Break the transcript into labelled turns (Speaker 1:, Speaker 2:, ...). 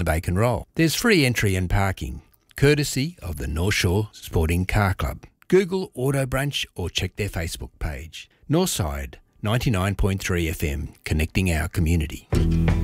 Speaker 1: bacon roll. There's free entry and parking, courtesy of the North Shore Sporting Car Club. Google Auto Brunch or check their Facebook page. Northside 99.3 FM, connecting our community.